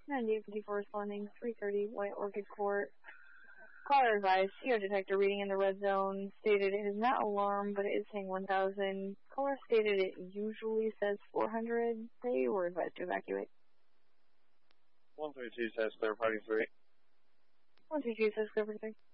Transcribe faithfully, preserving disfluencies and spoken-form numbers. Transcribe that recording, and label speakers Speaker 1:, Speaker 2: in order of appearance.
Speaker 1: ninety-eight fifty-four responding, three thirty, White Orchid Court. Caller advised, C O detector reading in the red zone stated it is not alarmed, but it is saying one thousand. Caller stated it usually says four hundred. They were advised to evacuate.
Speaker 2: one three two says clear party three.
Speaker 1: one three two says clear party three.